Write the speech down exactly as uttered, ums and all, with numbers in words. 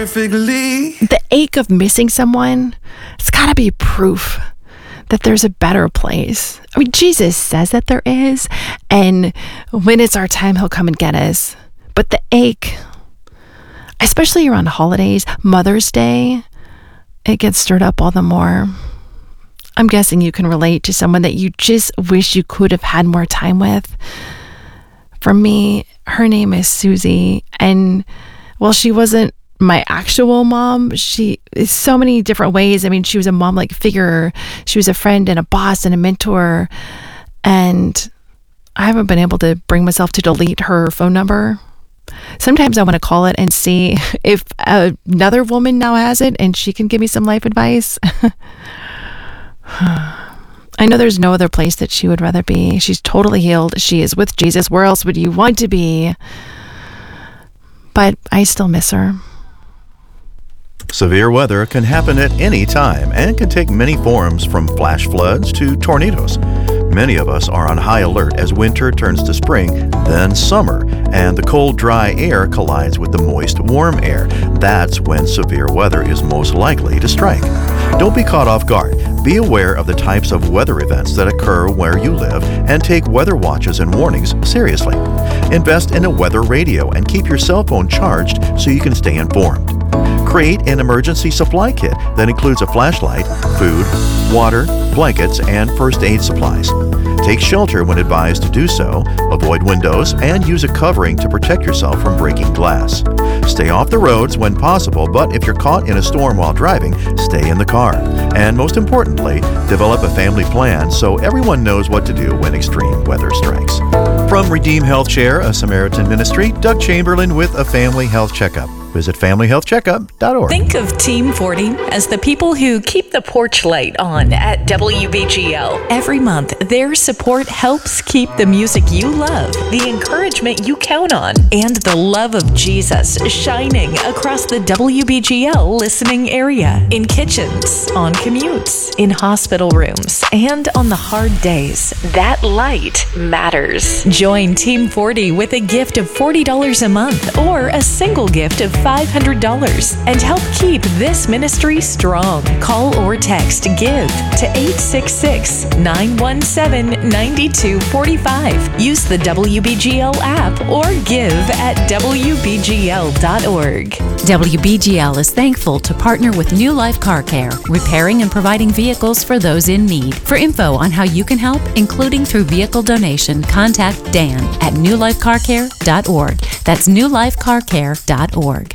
perfectly. The ache of missing someone, it's got to be proof that there's a better place. I mean, Jesus says that there is, and when it's our time, he'll come and get us. But the ache, especially around holidays, Mother's Day, it gets stirred up all the more. I'm guessing you can relate to someone that you just wish you could have had more time with. For me, her name is Susie, and well, she wasn't my actual mom. She is so many different ways. I mean, she was a mom-like figure. She was a friend and a boss and a mentor, and I haven't been able to bring myself to delete her phone number. Sometimes I want to call it and see if another woman now has it and she can give me some life advice. I know there's no other place that she would rather be. She's totally healed. She is with Jesus. Where else would you want to be? But I still miss her. Severe weather can happen at any time and can take many forms, from flash floods to tornadoes. Many of us are on high alert as winter turns to spring, then summer, and the cold, dry air collides with the moist, warm air. That's when severe weather is most likely to strike. Don't be caught off guard. Be aware of the types of weather events that occur where you live and take weather watches and warnings seriously. Invest in a weather radio and keep your cell phone charged so you can stay informed. Create an emergency supply kit that includes a flashlight, food, water, blankets, and first aid supplies. Take shelter when advised to do so, avoid windows, and use a covering to protect yourself from breaking glass. Stay off the roads when possible, but if you're caught in a storm while driving, stay in the car. And most importantly, develop a family plan so everyone knows what to do when extreme weather strikes. From Redeem Health Share, a Samaritan ministry, Doug Chamberlain with a Family Health Checkup. Visit family health checkup dot org. Think of Team forty as the people who keep the porch light on at W B G L. Every month, their support helps keep the music you love, the encouragement you count on, and the love of Jesus shining across the W B G L listening area, in kitchens, on commutes, in hospital rooms, and on the hard days. That light matters. Join Team forty with a gift of forty dollars a month or a single gift of five hundred dollars and help keep this ministry strong. Call or text GIVE to eight six six, nine one seven, nine two four five. Use the W B G L app or give at W B G L dot org. W B G L is thankful to partner with New Life Car Care, repairing and providing vehicles for those in need. For info on how you can help, including through vehicle donation, contact Dan at new life car care dot org. That's new life car care dot org.